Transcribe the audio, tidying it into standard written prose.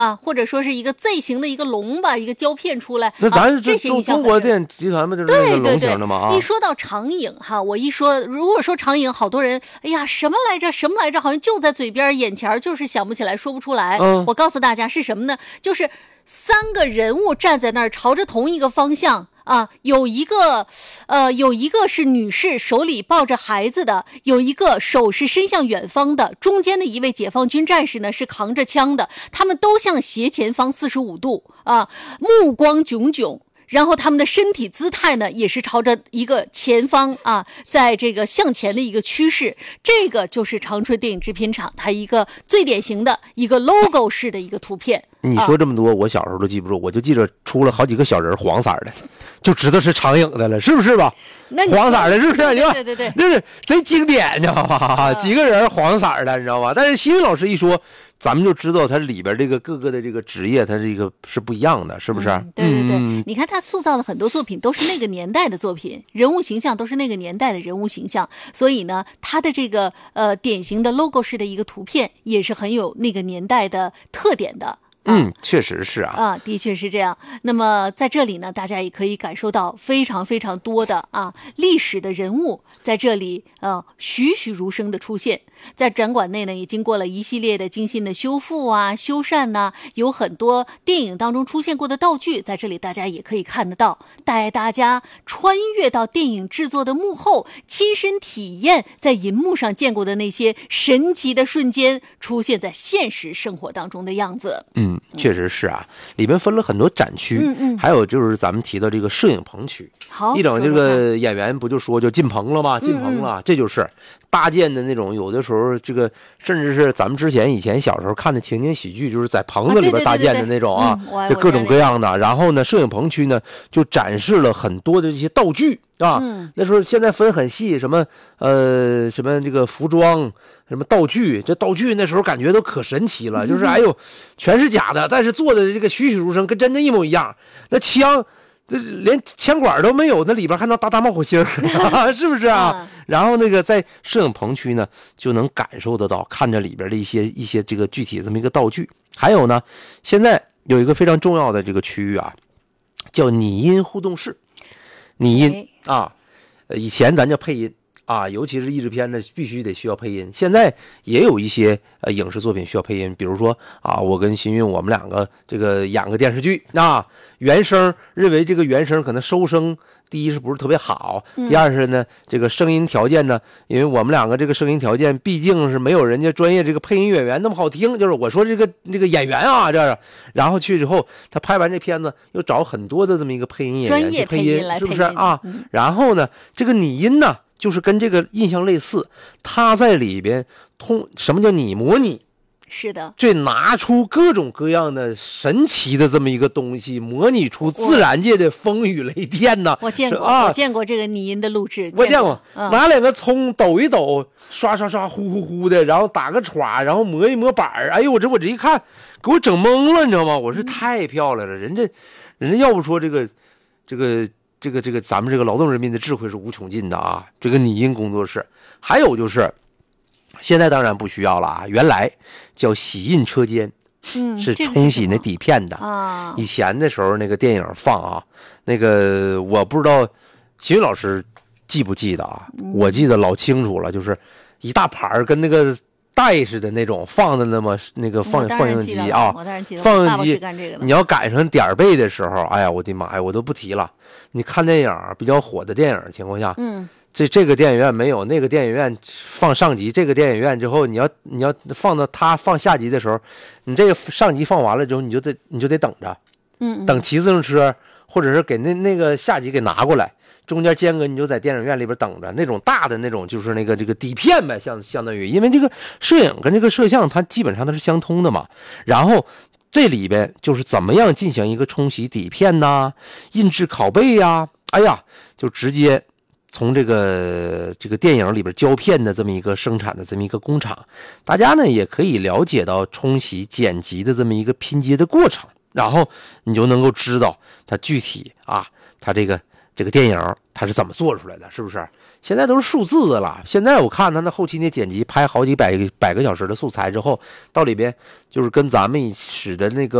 啊，或者说是一个 Z 型的一个龙吧，一个胶片出来， 那咱这些印象中国电影集团不就是那个龙型的吗？ 对，一说到长影哈，我一说如果说长影，好多人哎呀什么来着，好像就在嘴边眼前，就是想不起来，说不出来。我告诉大家是什么呢？就是3个人物站在那儿，朝着同一个方向。啊，有一个是女士，手里抱着孩子的，有一个手是伸向远方的，中间的一位解放军战士呢是扛着枪的，他们都向斜前方45度啊，目光炯炯。然后他们的身体姿态呢，也是朝着一个前方啊，在这个向前的一个趋势。这个就是长春电影制片厂它一个最典型的一个 logo 式的一个图片。 你说这么多，我小时候都记不住，我就记着出了好几个小人黄色的，就知道是长影的了，是不是吧？黄色的，是不是？ 对， 就是贼经典，你知道吗？几个人黄色的，你知道吗？但是新云老师一说，咱们就知道它里边这个各个的这个职业，它这个是不一样的，是不是？ 对，你看他塑造的很多作品都是那个年代的作品，人物形象都是那个年代的人物形象，所以呢，他的这个典型的 logo 式的一个图片也是很有那个年代的特点的。 确实是啊， 的确是这样。那么在这里呢，大家也可以感受到非常非常多的历史的人物在这里栩栩如生的出现。在展馆内呢，也经过了一系列的精心的修复啊、修缮呐，有很多电影当中出现过的道具，在这里大家也可以看得到，带大家穿越到电影制作的幕后，亲身体验在银幕上见过的那些神奇的瞬间出现在现实生活当中的样子。 确实是啊，里面分了很多展区，还有就是咱们提到这个摄影棚区。 好， 一整这个演员不就说就进棚了吗？进棚了，这就是搭建的那种，有的时候这个甚至是咱们以前小时候看的情景喜剧，就是在棚子里边搭建的那种就各种各样的。然后呢，摄影棚区呢就展示了很多的这些道具啊。那时候现在分很细，什么这个服装。什么道具？这道具那时候感觉都可神奇了，就是哎呦，全是假的，但是做的这个栩栩如生，跟真的一模一样。那枪，连枪管都没有，那里边还能打冒火星，是不是啊？然后那个在摄影棚区呢，就能感受得到，看着里边的一些这个具体的这么一个道具。还有呢，现在有一个非常重要的这个区域啊，叫拟音互动室。拟音以前咱叫配音。尤其是译制片呢，必须得需要配音。现在也有一些影视作品需要配音，比如说我跟新韵我们两个这个演个电视剧原声认为这个原声可能收声，第一是不是特别好，第二是呢这个声音条件呢，因为我们两个这个声音条件毕竟是没有人家专业这个配音演员那么好听，就是我说这个演员这然后去之后他拍完这片子又找很多的这么一个配音演员专业配音来配音， 是不是然后呢这个拟音呢就是跟这个印象类似，他在里边什么叫拟模拟？ 是的， 这拿出各种各样的神奇的这么一个东西，模拟出自然界的风雨雷电呢。 我见过，我见过这个拟音的录制。 我见过，拿2个葱抖一抖，刷刷刷，呼呼呼的，然后打个歘，然后磨一磨板儿。哎呦，我这一看，给我整懵了，你知道吗？我说太漂亮了，人家要不说这个。咱们这个劳动人民的智慧是无穷尽的这个拟音工作室，还有就是现在当然不需要了原来叫洗印车间，是冲洗那底片的以前的时候那个电影放那个我不知道秦云老师记不记得我记得老清楚了，就是一大盘跟那个带似的那种放的那个放映机放映机你要赶上点背的时候，哎呀我的妈呀，我都不提了。你看电影比较火的电影情况下，这个电影院没有，那个电影院放上集，这个电影院之后你要放到他放下集的时候，你这个上集放完了之后，你就得等着，等骑自行车或者是给那个下集给拿过来，中间间隔你就在电影院里边等着。那种大的那种就是那个这个底片呗，相当于，因为这个摄影跟这个摄像它基本上它是相通的嘛，然后。这里边就是怎么样进行一个冲洗底片呐、印制拷贝呀，哎呀，就直接从这个电影里边胶片的这么一个生产的这么一个工厂，大家呢也可以了解到冲洗剪辑的这么一个拼接的过程，然后你就能够知道它具体它这个这个电影它是怎么做出来的，是不是？现在都是数字的了。现在我看他那后期那剪辑，拍好几百个小时的素材之后，到里边就是跟咱们使的那个